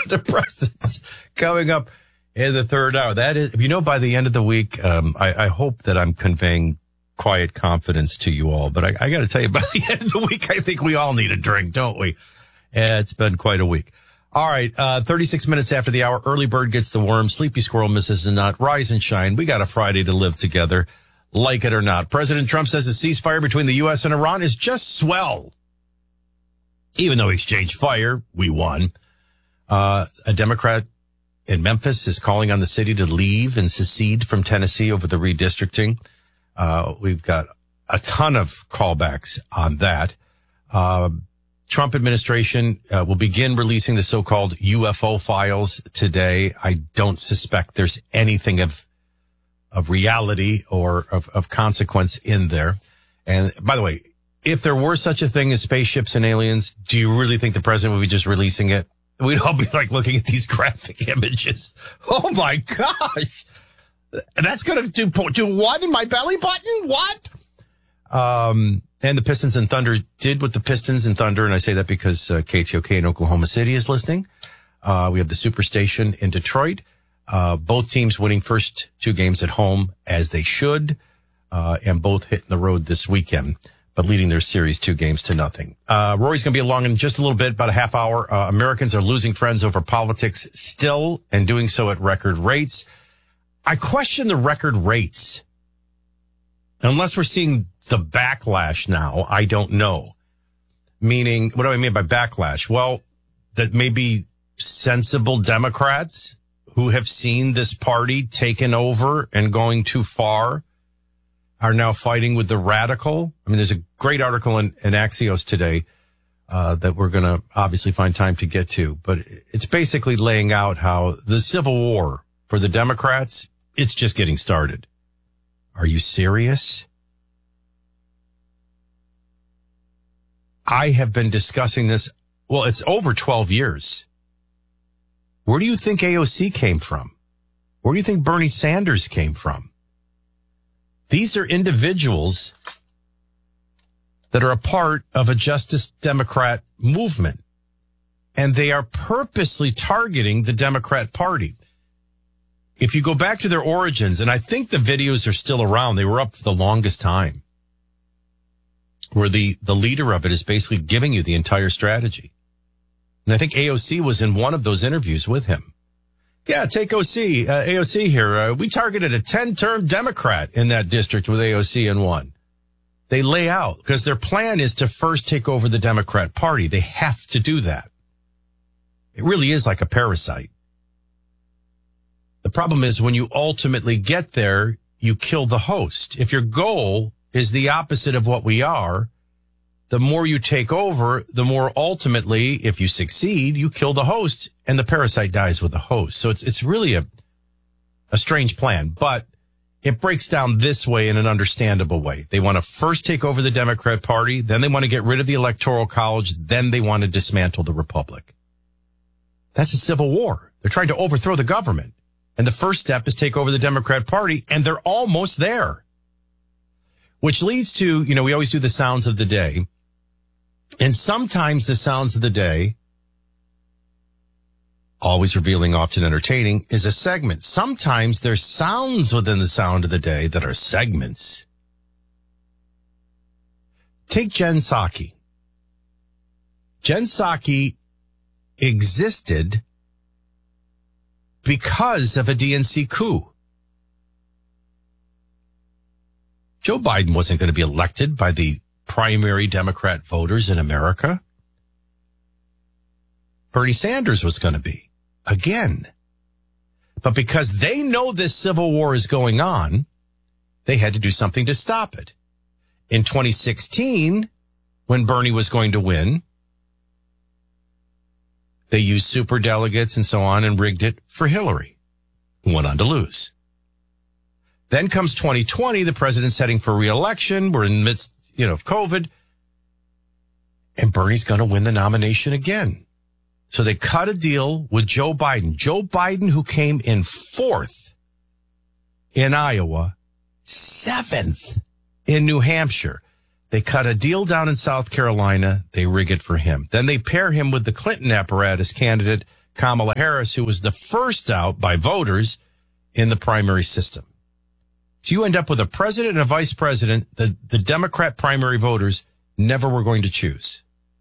antidepressants coming up in the third hour. That is, by the end of the week, I hope that I'm conveying quiet confidence to you all. But I got to tell you, by the end of the week, I think we all need a drink, don't we? It's been quite a week. All right, 36 minutes after the hour, early bird gets the worm, sleepy squirrel misses the nut, rise and shine. We got a Friday to live together, like it or not. President Trump says the ceasefire between the U.S. and Iran is just swell. Even though he exchanged fire, we won. A Democrat in Memphis is calling on the city to leave and secede from Tennessee over the redistricting. We've got a ton of callbacks on that. Trump administration will begin releasing the so-called UFO files today. I don't suspect there's anything of reality or of consequence in there. And by the way, if there were such a thing as spaceships and aliens, do you really think the president would be just releasing it? We'd all be like looking at these graphic images. Oh my gosh. That's going to do what in my belly button? What? And the Pistons and Thunder did what the Pistons and Thunder, and I say that because KTOK in Oklahoma City is listening. We have the Superstation in Detroit. Both teams winning first two games at home as they should, and both hitting the road this weekend, but leading their series 2-0. Rory's going to be along in just a little bit, about a half hour. Americans are losing friends over politics still, and doing so at record rates. I question the record rates. Unless we're seeing the backlash now, I don't know. Meaning, what do I mean by backlash? Well, that maybe sensible Democrats who have seen this party taken over and going too far are now fighting with the radical. I mean, there's a great article in Axios today that we're going to obviously find time to get to. But it's basically laying out how the Civil War for the Democrats, it's just getting started. Are you serious? I have been discussing this. Well, it's over 12 years. Where do you think AOC came from? Where do you think Bernie Sanders came from? These are individuals that are a part of a Justice Democrat movement, and they are purposely targeting the Democrat Party. If you go back to their origins, and I think the videos are still around, they were up for the longest time, where the leader of it is basically giving you the entire strategy. And I think AOC was in one of those interviews with him. Yeah, take AOC here. We targeted a 10-term Democrat in that district with AOC and won. They lay out, because their plan is to first take over the Democrat Party. They have to do that. It really is like a parasite. The problem is when you ultimately get there, you kill the host. If your goal is the opposite of what we are, the more you take over, the more ultimately, if you succeed, you kill the host and the parasite dies with the host. So it's really a strange plan, but it breaks down this way in an understandable way. They want to first take over the Democrat Party, then they want to get rid of the Electoral College, then they want to dismantle the Republic. That's a civil war. They're trying to overthrow the government. And the first step is take over the Democrat Party, and they're almost there. Which leads to, we always do the sounds of the day. And sometimes the sounds of the day, always revealing, often entertaining, is a segment. Sometimes there's sounds within the sound of the day that are segments. Take Jen Psaki. Jen Psaki existed because of a DNC coup. Joe Biden wasn't going to be elected by the primary Democrat voters in America. Bernie Sanders was going to be, again. But because they know this civil war is going on, they had to do something to stop it. In 2016, when Bernie was going to win, they used superdelegates and so on and rigged it for Hillary, who went on to lose. Then comes 2020, the president's heading for re-election. We're in the midst, of COVID. And Bernie's going to win the nomination again. So they cut a deal with Joe Biden. Joe Biden, who came in 4th in Iowa, 7th in New Hampshire. They cut a deal down in South Carolina. They rig it for him. Then they pair him with the Clinton apparatus candidate, Kamala Harris, who was the first out by voters in the primary system. So you end up with a president and a vice president that the Democrat primary voters never were going to choose.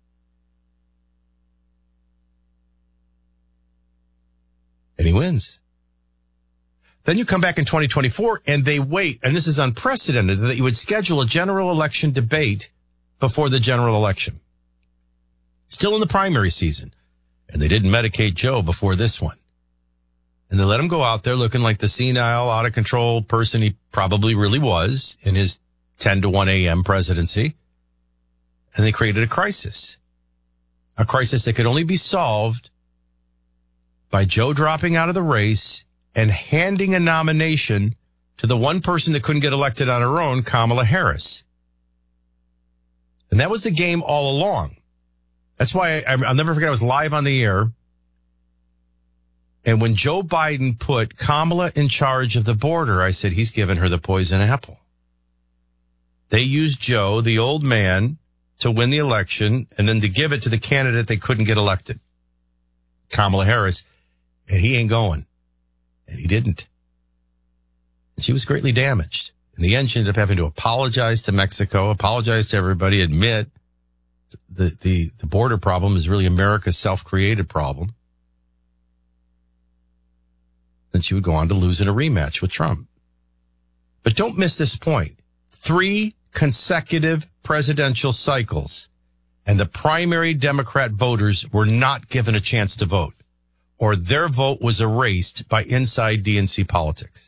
And he wins. Then you come back in 2024 and they wait, and this is unprecedented, that you would schedule a general election debate before the general election. Still in the primary season. And they didn't Medicaid Joe before this one. And they let him go out there looking like the senile, out of control person he probably really was in his 10 to 1 a.m. presidency. And they created a crisis that could only be solved by Joe dropping out of the race and handing a nomination to the one person that couldn't get elected on her own, Kamala Harris. And that was the game all along. That's why I'll never forget, I was live on the air. And when Joe Biden put Kamala in charge of the border, I said, he's given her the poison apple. They used Joe, the old man, to win the election and then to give it to the candidate they couldn't get elected, Kamala Harris. And he ain't going. And he didn't. And she was greatly damaged. In the end, she ended up having to apologize to Mexico, apologize to everybody, admit the border problem is really America's self-created problem. Then she would go on to lose in a rematch with Trump. But don't miss this point. 3 consecutive presidential cycles, and the primary Democrat voters were not given a chance to vote, or their vote was erased by inside DNC politics.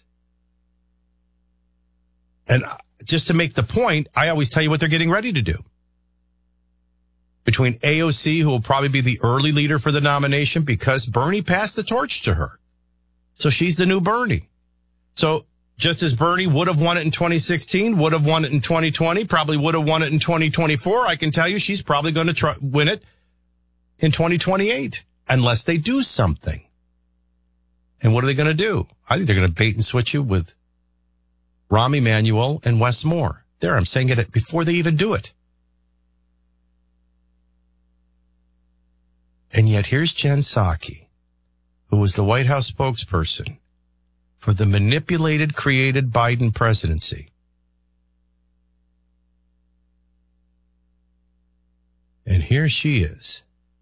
And just to make the point, I always tell you what they're getting ready to do. Between AOC, who will probably be the early leader for the nomination because Bernie passed the torch to her. So she's the new Bernie. So just as Bernie would have won it in 2016, would have won it in 2020, probably would have won it in 2024, I can tell you she's probably going to win it in 2028 unless they do something. And what are they going to do? I think they're going to bait and switch you with Rahm Emanuel and Wes Moore. There, I'm saying it before they even do it. And yet here's Jen Psaki, who was the White House spokesperson for the manipulated, created Biden presidency. And here she is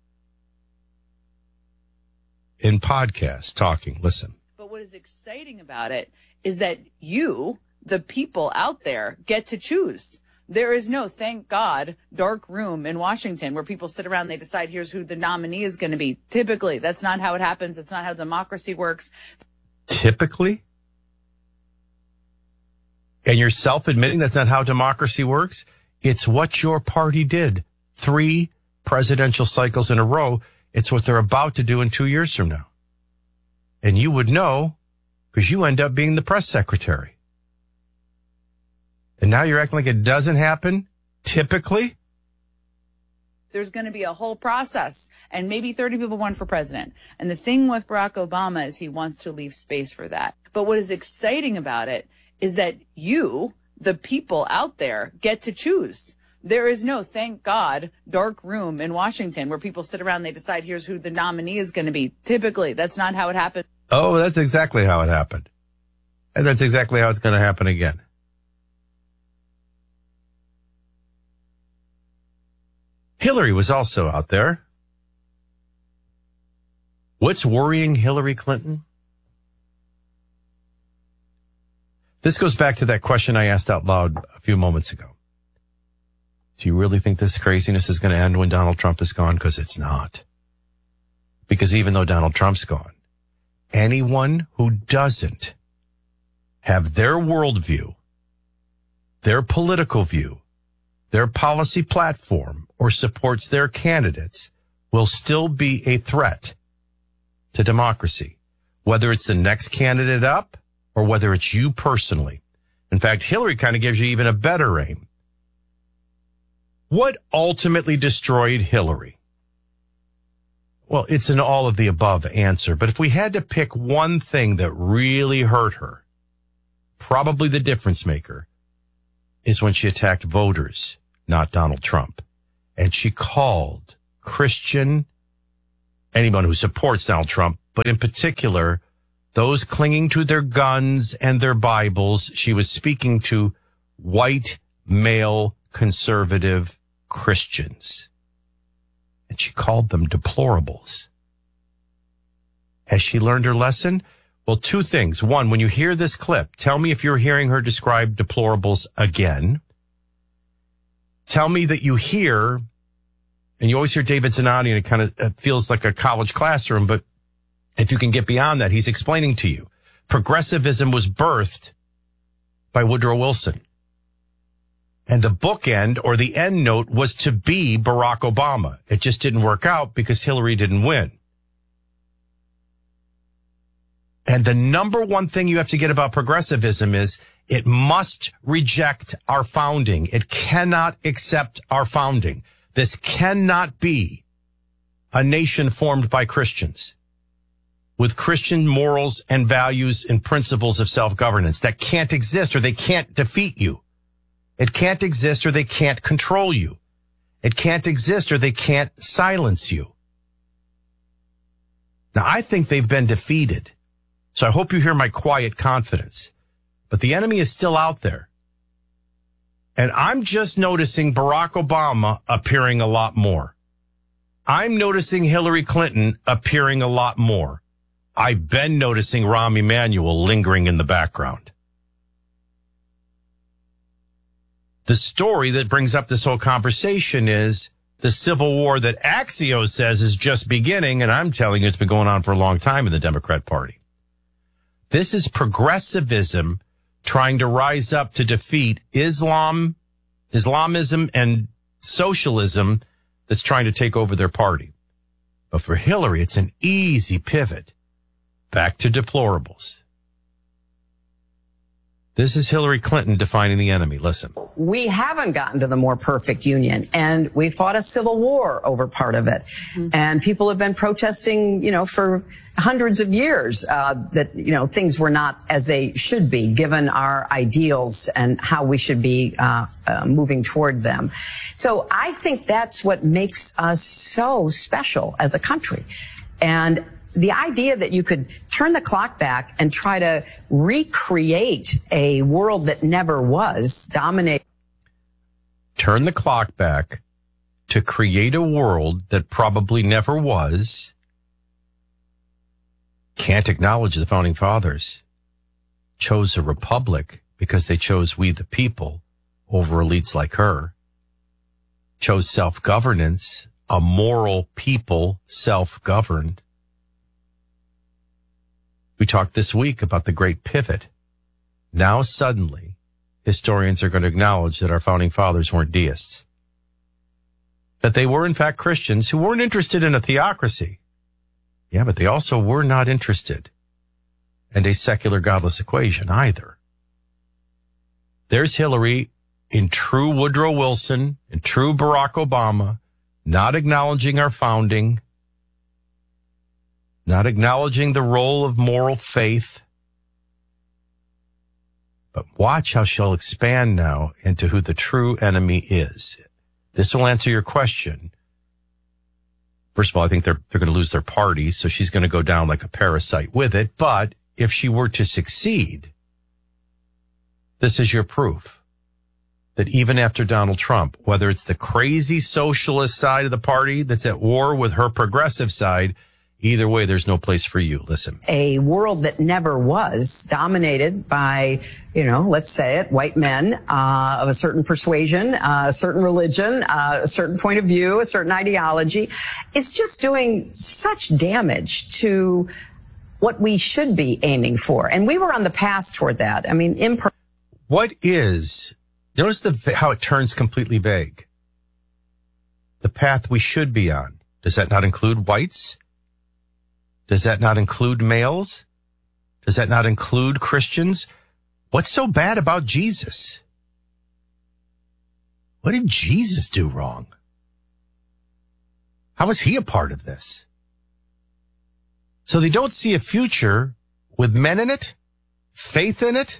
in podcast talking. Listen. But what is exciting about it is that you, the people out there, get to choose. There is no, thank God, dark room in Washington where people sit around and they decide here's who the nominee is going to be. Typically, that's not how it happens. It's not how democracy works. Typically? And you're self-admitting that's not how democracy works? It's what your party did 3 presidential cycles in a row. It's what they're about to do in 2 years from now. And you would know because you end up being the press secretary. And now you're acting like it doesn't happen, typically? There's going to be a whole process, and maybe 30 people run for president. And the thing with Barack Obama is he wants to leave space for that. But what is exciting about it is that you, the people out there, get to choose. There is no, thank God, dark room in Washington where people sit around and they decide here's who the nominee is going to be. Typically, that's not how it happens. Oh, that's exactly how it happened. And that's exactly how it's going to happen again. Hillary was also out there. What's worrying Hillary Clinton? This goes back to that question I asked out loud a few moments ago. Do you really think this craziness is going to end when Donald Trump is gone? Because it's not. Because even though Donald Trump's gone, anyone who doesn't have their worldview, their political view, their policy platform, or supports their candidates will still be a threat to democracy, whether it's the next candidate up or whether it's you personally. In fact, Hillary kind of gives you even a better aim. What ultimately destroyed Hillary? Well, it's an all of the above answer, but if we had to pick one thing that really hurt her, probably the difference maker is when she attacked voters, not Donald Trump. And she called Christian anyone who supports Donald Trump, but in particular, those clinging to their guns and their Bibles. She was speaking to white, male, conservative Christians. And she called them deplorables. Has she learned her lesson? Well, two things. One, when you hear this clip, tell me if you're hearing her describe deplorables again. Tell me that you hear, and you always hear David Zanotti, and it kind of feels like a college classroom, but if you can get beyond that, he's explaining to you. Progressivism was birthed by Woodrow Wilson. And the bookend or the end note was to be Barack Obama. It just didn't work out because Hillary didn't win. And the number one thing you have to get about progressivism is it must reject our founding. It cannot accept our founding. This cannot be a nation formed by Christians with Christian morals and values and principles of self-governance. That can't exist, or they can't defeat you. It can't exist, or they can't control you. It can't exist, or they can't silence you. Now, I think they've been defeated. So I hope you hear my quiet confidence. But the enemy is still out there. And I'm just noticing Barack Obama appearing a lot more. I'm noticing Hillary Clinton appearing a lot more. I've been noticing Rahm Emanuel lingering in the background. The story that brings up this whole conversation is the civil war that Axios says is just beginning, and I'm telling you it's been going on for a long time in the Democrat Party. This is progressivism trying to rise up to defeat Islamism, and socialism that's trying to take over their party. But for Hillary, it's an easy pivot back to deplorables. This is Hillary Clinton defining the enemy. Listen. We haven't gotten to the more perfect union, and we fought a civil war over part of it. Mm-hmm. And people have been protesting, for hundreds of years, that, things were not as they should be given our ideals and how we should be, moving toward them. So I think that's what makes us so special as a country. And the idea that you could turn the clock back and try to recreate a world that never was, turn the clock back to create a world that probably never was, can't acknowledge the founding fathers, chose a republic because they chose we the people over elites like her, chose self-governance, a moral people self-governed. We talked this week about the great pivot. Now suddenly, historians are going to acknowledge that our founding fathers weren't deists. That they were in fact Christians who weren't interested in a theocracy. Yeah, but they also were not interested in a secular godless equation either. There's Hillary in true Woodrow Wilson, in true Barack Obama, not acknowledging our founding, not acknowledging the role of moral faith. But watch how she'll expand now into who the true enemy is. This will answer your question. First of all, I think they're going to lose their party, so she's going to go down like a parasite with it. But if she were to succeed, this is your proof that even after Donald Trump, whether it's the crazy socialist side of the party that's at war with her progressive side, either way, there's no place for you. Listen. A world that never was, dominated by, let's say it, white men of a certain persuasion, a certain religion, a certain point of view, a certain ideology, is just doing such damage to what we should be aiming for. And we were on the path toward that. I mean, what is, notice how it turns completely vague. The path we should be on. Does that not include whites? Does that not include males? Does that not include Christians? What's so bad about Jesus? What did Jesus do wrong? How was he a part of this? So they don't see a future with men in it, faith in it.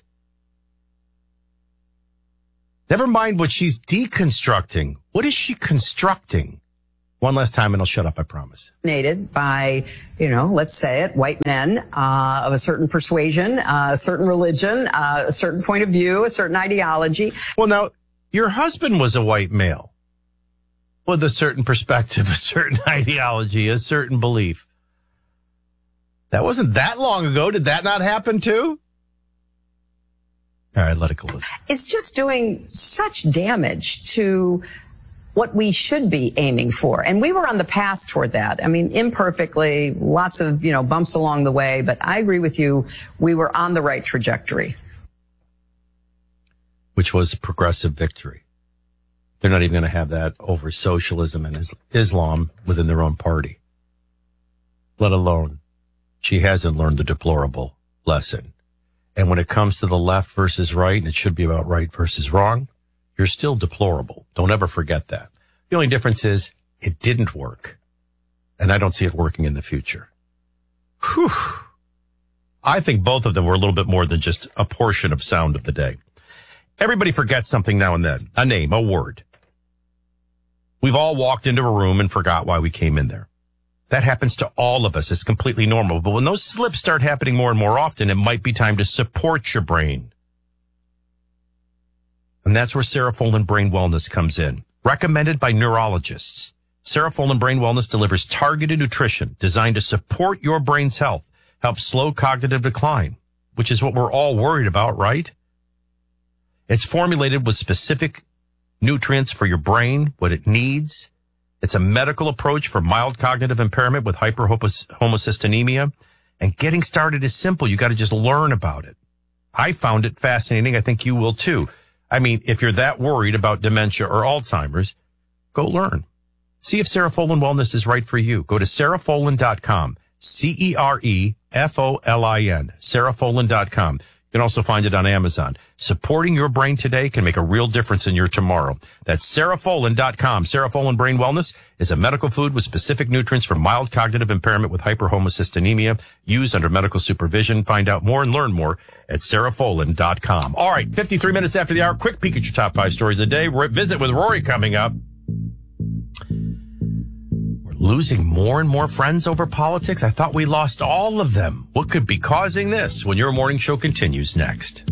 Never mind what she's deconstructing. What is she constructing? One last time and I'll shut up, I promise. By, let's say it, white men of a certain persuasion, a certain religion, a certain point of view, a certain ideology. Well, now, your husband was a white male with a certain perspective, a certain ideology, a certain belief. That wasn't that long ago. Did that not happen too? All right, let it go. It's just doing such damage to what we should be aiming for. And we were on the path toward that. I mean, imperfectly, lots of, bumps along the way, but I agree with you. We were on the right trajectory. Which was progressive victory. They're not even going to have that over socialism and Islam within their own party. Let alone, she hasn't learned the deplorable lesson. And when it comes to the left versus right, and it should be about right versus wrong, you're still deplorable. Don't ever forget that. The only difference is it didn't work. And I don't see it working in the future. Whew. I think both of them were a little bit more than just a portion of sound of the day. Everybody forgets something now and then. A name, a word. We've all walked into a room and forgot why we came in there. That happens to all of us. It's completely normal. But when those slips start happening more and more often, it might be time to support your brain. And that's where Serofolin Brain Wellness comes in. Recommended by neurologists. Serofolin Brain Wellness delivers targeted nutrition designed to support your brain's health, help slow cognitive decline, which is what we're all worried about, right? It's formulated with specific nutrients for your brain, what it needs. It's a medical approach for mild cognitive impairment with hyperhomocystinemia. And getting started is simple. You got to just learn about it. I found it fascinating. I think you will too. I mean, if you're that worried about dementia or Alzheimer's, go learn. See if Serofolin Wellness is right for you. Go to Serofolin.com. Cerefolin. Serofolin.com. You can also find it on Amazon. Supporting your brain today can make a real difference in your tomorrow. That's Serofolin.com. Serofolin Brain Wellness is a medical food with specific nutrients for mild cognitive impairment with hyperhomocystinemia, used under medical supervision. Find out more and learn more at Serofolin.com. All right, 53 minutes after the hour, quick peek at your top 5 stories of the day. Visit with Rory coming up. Losing more and more friends over politics? I thought we lost all of them. What could be causing this? When your morning show continues next.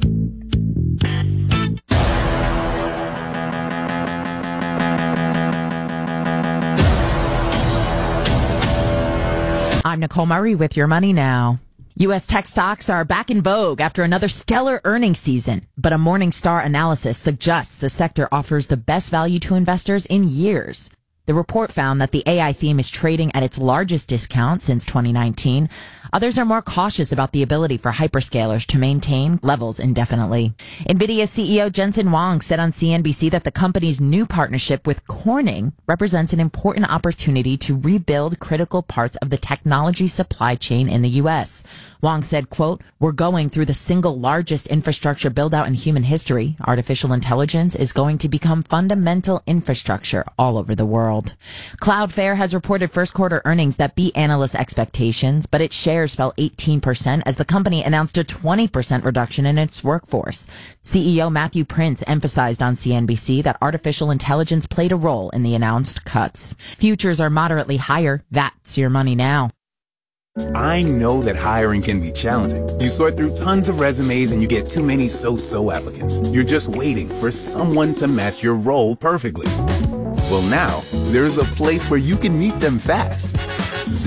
I'm Nicole Murray with Your Money Now. U.S. tech stocks are back in vogue after another stellar earnings season, but a Morningstar analysis suggests the sector offers the best value to investors in years. The report found that the AI theme is trading at its largest discount since 2019. Others are more cautious about the ability for hyperscalers to maintain levels indefinitely. NVIDIA CEO Jensen Huang said on CNBC that the company's new partnership with Corning represents an important opportunity to rebuild critical parts of the technology supply chain in the U.S. Huang said, quote, "We're going through the single largest infrastructure build-out in human history. Artificial intelligence is going to become fundamental infrastructure all over the world." Cloudflare has reported first quarter earnings that beat analyst expectations, but its shares fell 18% as the company announced a 20% reduction in its workforce. CEO Matthew Prince emphasized on CNBC that artificial intelligence played a role in the announced cuts. Futures are moderately higher. That's Your Money Now. I know that hiring can be challenging. You sort through tons of resumes and you get too many so-so applicants. You're just waiting for someone to match your role perfectly. Well, now, there's a place where you can meet them fast.